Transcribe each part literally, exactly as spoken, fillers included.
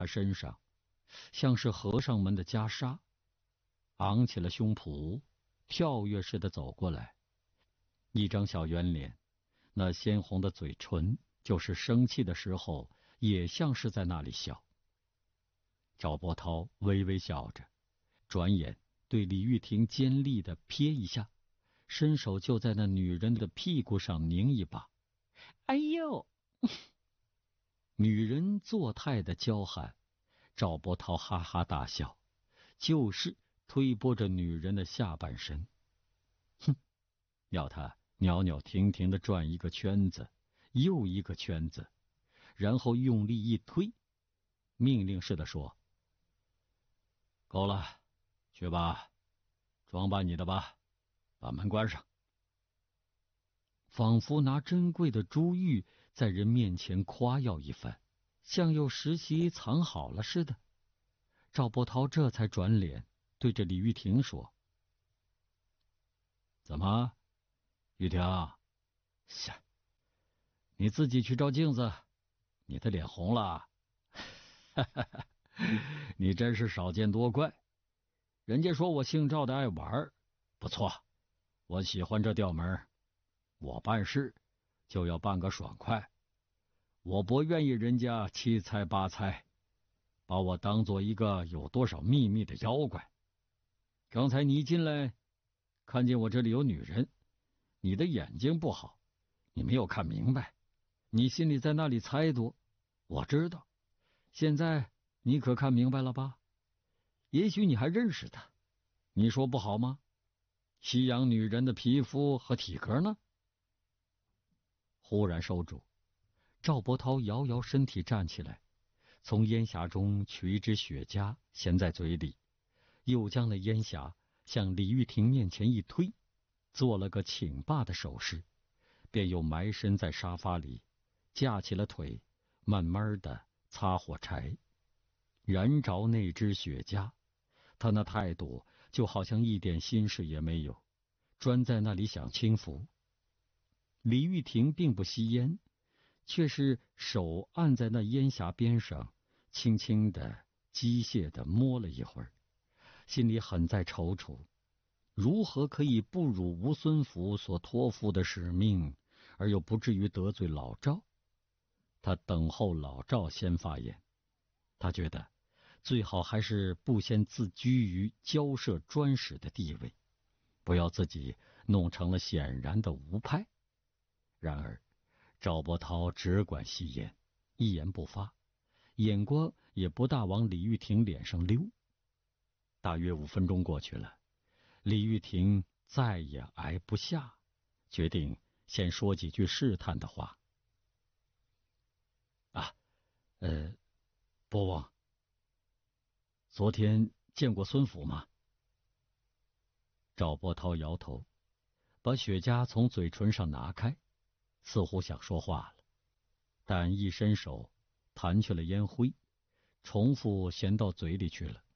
他身上，像是和尚们的袈裟，昂起了胸脯，跳跃似的走过来，一张小圆脸，那鲜红的嘴唇，就是生气的时候也像是在那里笑。赵伯涛微微笑着，转眼对李玉婷尖利的瞥一下，伸手就在那女人的屁股上拧一把。哎呦！女人作态的娇喊，赵伯涛哈哈大笑，就是推拨着女人的下半身。哼，要她袅袅婷婷的转一个圈子，又一个圈子，然后用力一推，命令似的说：够了，去吧，装扮你的吧，把门关上。仿佛拿珍贵的珠玉在人面前夸耀一番，像又实习藏好了似的。赵伯涛这才转脸对着李玉婷说：怎么，玉婷，下，你自己去照镜子，你的脸红了。哈哈哈，你真是少见多怪。人家说我姓赵的爱玩，不错，我喜欢这调门。我办事就要办个爽快，我不愿意人家七猜八猜，把我当做一个有多少秘密的妖怪。刚才你一进来，看见我这里有女人，你的眼睛不好，你没有看明白，你心里在那里猜度，我知道。现在你可看明白了吧？也许你还认识她，你说不好吗？西洋女人的皮肤和体格呢？忽然收住，赵伯涛摇摇身体站起来，从烟匣中取一支雪茄衔在嘴里，又将那烟匣向李玉婷面前一推，做了个请罢的手势，便又埋身在沙发里，架起了腿，慢慢的擦火柴，燃着那支雪茄。他那态度就好像一点心事也没有，专在那里享清福。李玉婷并不吸烟，却是手按在那烟匣边上，轻轻的、机械的摸了一会儿，心里很在踌躇，如何可以不辱吴孙府所托付的使命，而又不至于得罪老赵？他等候老赵先发言，他觉得最好还是不先自居于交涉专使的地位，不要自己弄成了显然的无派。然而赵伯涛只管吸烟，一言不发，眼光也不大往李玉婷脸上溜。大约五分钟过去了，李玉婷再也挨不下，决定先说几句试探的话。啊，呃，伯王，昨天见过孙府吗？赵伯涛摇头，把雪茄从嘴唇上拿开，似乎想说话了，但一伸手弹去了烟灰，重复衔到嘴里去了。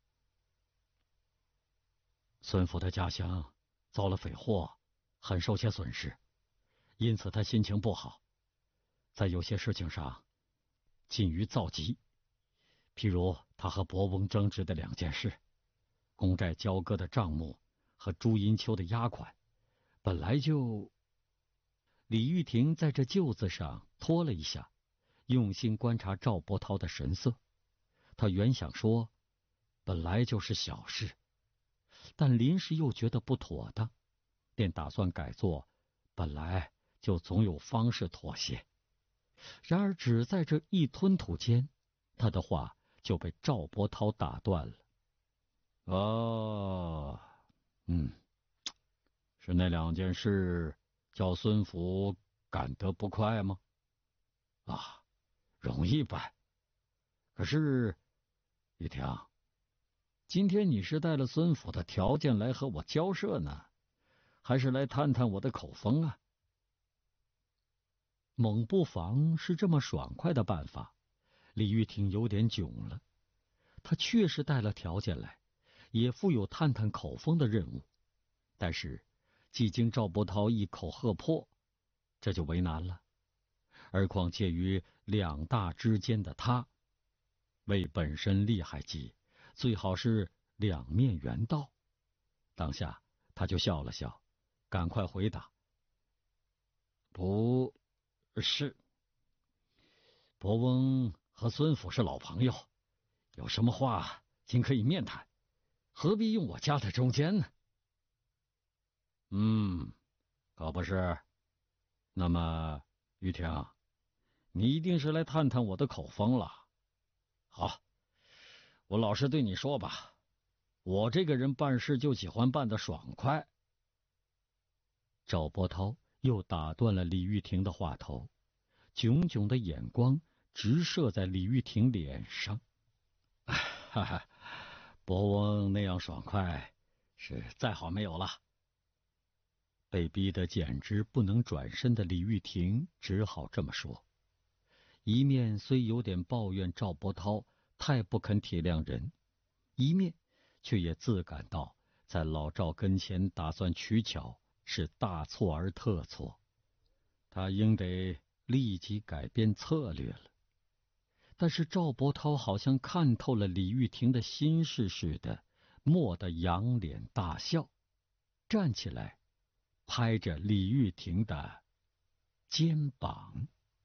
孙府的家乡遭了匪祸，很受些损失，因此他心情不好，在有些事情上近于躁急，譬如他和伯翁争执的两件事，公债交割的账目和朱银秋的押款，本来就……李玉婷在这臼子上拖了一下，用心观察赵伯涛的神色。他原想说本来就是小事，但临时又觉得不妥当，便打算改作本来就总有方式妥协。然而只在这一吞吐间，他的话就被赵伯涛打断了。哦，嗯，是那两件事叫孙府感得不快吗？啊，容易办。可是玉婷，今天你是带了孙府的条件来和我交涉呢，还是来探探我的口风啊？猛不防是这么爽快的办法，李玉婷有点窘了。他确实带了条件来，也负有探探口风的任务，但是既经赵伯涛一口喝破，这就为难了。而况介于两大之间的他， 为本身利害计，最好是两面圆道。当下他就笑了笑，赶快回答：“不是，伯翁和孙府是老朋友，有什么话尽可以面谈，何必用我夹在中间呢？”嗯，可不是。那么，玉婷，你一定是来探探我的口风了。好，我老实对你说吧，我这个人办事就喜欢办得爽快。赵波涛又打断了李玉婷的话头，炯炯的眼光直射在李玉婷脸上。哈哈，伯翁那样爽快，是再好没有了。被逼得简直不能转身的李玉婷只好这么说，一面虽有点抱怨赵波涛太不肯体谅人，一面却也自感到在老赵跟前打算取巧是大错而特错，他应得立即改变策略了。但是赵波涛好像看透了李玉婷的心事似的，蓦地仰脸大笑，站起来拍着李玉婷的肩膀。